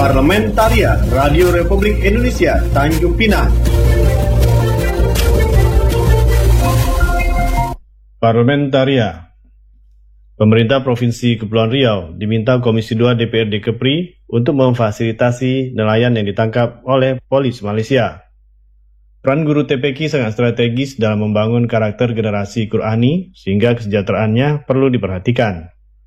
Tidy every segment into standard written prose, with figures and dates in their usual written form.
Parlementaria Radio Republik Indonesia Tanjung Pinang. Parlementaria. Pemerintah Provinsi Kepulauan Riau diminta Komisi 2 DPRD Kepri untuk memfasilitasi nelayan yang ditangkap oleh polis Malaysia. Peran guru TPQ sangat strategis dalam membangun karakter generasi Qurani sehingga kesejahteraannya perlu diperhatikan.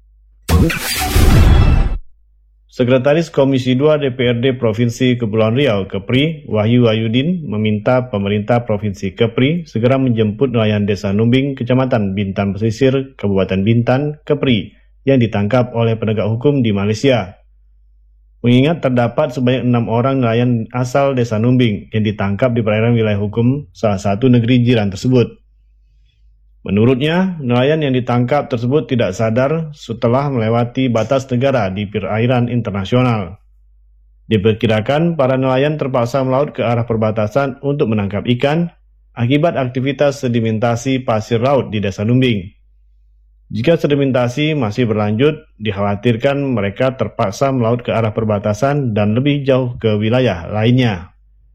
Sekretaris Komisi 2 DPRD Provinsi Kepulauan Riau Kepri, Wahyu Wahyudin, meminta pemerintah Provinsi Kepri segera menjemput nelayan Desa Numbing, Kecamatan Bintan Pesisir, Kabupaten Bintan, Kepri, yang ditangkap oleh penegak hukum di Malaysia. Mengingat terdapat sebanyak 6 orang nelayan asal Desa Numbing yang ditangkap di perairan wilayah hukum salah satu negeri jiran tersebut. Menurutnya, nelayan yang ditangkap tersebut tidak sadar setelah melewati batas negara di perairan internasional. Diperkirakan para nelayan terpaksa melaut ke arah perbatasan untuk menangkap ikan akibat aktivitas sedimentasi pasir laut di Desa Numbing. Jika sedimentasi masih berlanjut, dikhawatirkan mereka terpaksa melaut ke arah perbatasan dan lebih jauh ke wilayah lainnya.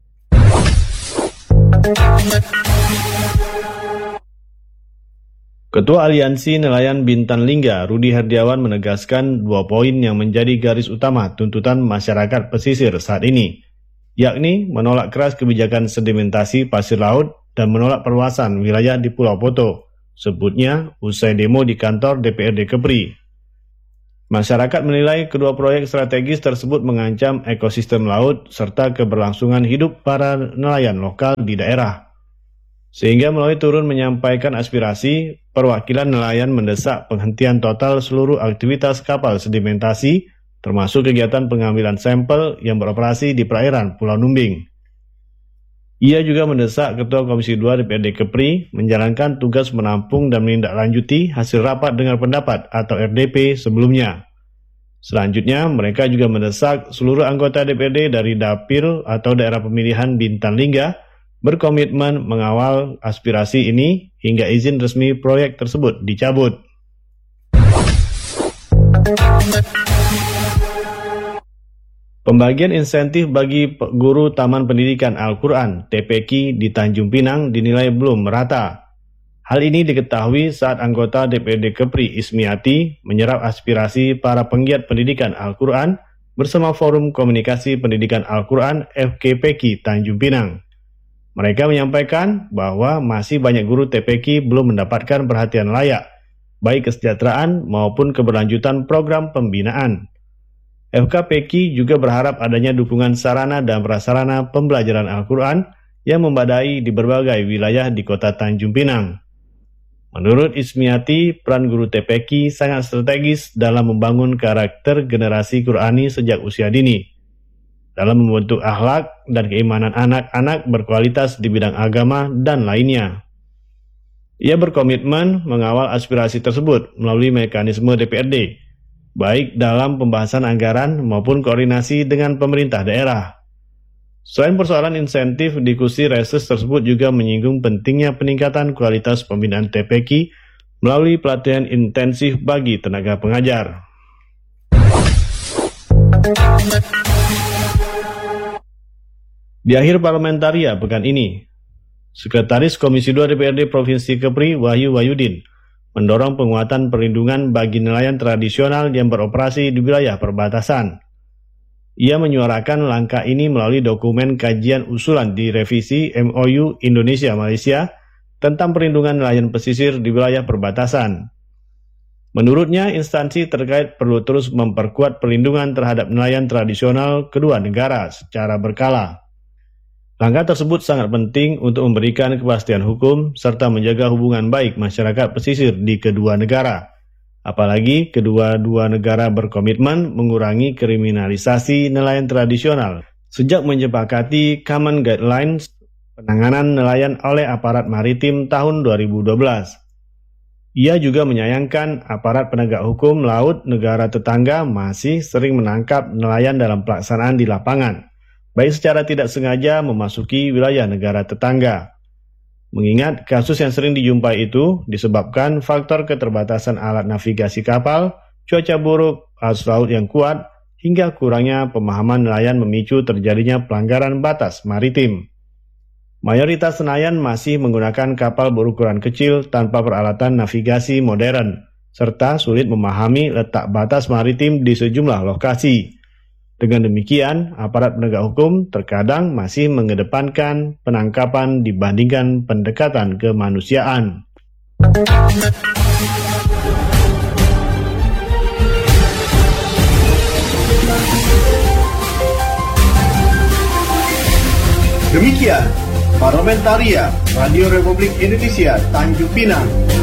Ketua Aliansi Nelayan Bintan Lingga, Rudi Herdiawan, menegaskan 2 poin yang menjadi garis utama tuntutan masyarakat pesisir saat ini, yakni menolak keras kebijakan sedimentasi pasir laut dan menolak perluasan wilayah di Pulau Poto, sebutnya usai demo di kantor DPRD Kepri. Masyarakat menilai kedua proyek strategis tersebut mengancam ekosistem laut serta keberlangsungan hidup para nelayan lokal di daerah. Sehingga melalui turun menyampaikan aspirasi, perwakilan nelayan mendesak penghentian total seluruh aktivitas kapal sedimentasi, termasuk kegiatan pengambilan sampel yang beroperasi di perairan Pulau Numbing. Ia juga mendesak Ketua Komisi 2 DPRD Kepri menjalankan tugas menampung dan menindaklanjuti hasil rapat dengar pendapat atau RDP sebelumnya. Selanjutnya, mereka juga mendesak seluruh anggota DPRD dari Dapil atau daerah pemilihan Bintan Lingga berkomitmen mengawal aspirasi ini hingga izin resmi proyek tersebut dicabut. Pembagian insentif bagi guru Taman Pendidikan Al-Quran (TPQ) di Tanjung Pinang dinilai belum merata. Hal ini diketahui saat anggota DPRD Kepri Ismiati menyerap aspirasi para penggiat pendidikan Al-Quran bersama Forum Komunikasi Pendidikan Al-Quran FKPQ Tanjung Pinang. Mereka menyampaikan bahwa masih banyak guru TPQ belum mendapatkan perhatian layak, baik kesejahteraan maupun keberlanjutan program pembinaan. FKPQ juga berharap adanya dukungan sarana dan prasarana pembelajaran Al-Quran yang membadai di berbagai wilayah di kota Tanjung Pinang. Menurut Ismiati, peran guru TPQ sangat strategis dalam membangun karakter generasi Qurani sejak usia dini, dalam membentuk akhlak dan keimanan anak-anak berkualitas di bidang agama dan lainnya. Ia berkomitmen mengawal aspirasi tersebut melalui mekanisme DPRD, baik dalam pembahasan anggaran maupun koordinasi dengan pemerintah daerah. Selain persoalan insentif, diskusi reses tersebut juga menyinggung pentingnya peningkatan kualitas pembinaan TPQ melalui pelatihan intensif bagi tenaga pengajar. Di akhir parlementaria pekan ini, Sekretaris Komisi 2 DPRD Provinsi Kepri, Wahyu Wahyudin, mendorong penguatan perlindungan bagi nelayan tradisional yang beroperasi di wilayah perbatasan. Ia menyuarakan langkah ini melalui dokumen kajian usulan di revisi MOU Indonesia-Malaysia tentang perlindungan nelayan pesisir di wilayah perbatasan. Menurutnya, instansi terkait perlu terus memperkuat perlindungan terhadap nelayan tradisional kedua negara secara berkala. Langkah tersebut sangat penting untuk memberikan kepastian hukum serta menjaga hubungan baik masyarakat pesisir di kedua negara. Apalagi kedua-dua negara berkomitmen mengurangi kriminalisasi nelayan tradisional sejak menyepakati Common Guidelines penanganan nelayan oleh aparat maritim tahun 2012. Ia juga menyayangkan aparat penegak hukum laut negara tetangga masih sering menangkap nelayan dalam pelaksanaan di lapangan, baik secara tidak sengaja memasuki wilayah negara tetangga. Mengingat kasus yang sering dijumpai itu disebabkan faktor keterbatasan alat navigasi kapal, cuaca buruk, arus laut yang kuat, hingga kurangnya pemahaman nelayan memicu terjadinya pelanggaran batas maritim. Mayoritas nelayan masih menggunakan kapal berukuran kecil tanpa peralatan navigasi modern, serta sulit memahami letak batas maritim di sejumlah lokasi. Dengan demikian, aparat penegak hukum terkadang masih mengedepankan penangkapan dibandingkan pendekatan kemanusiaan. Demikian Parlementaria Radio Republik Indonesia Tanjung Pinang.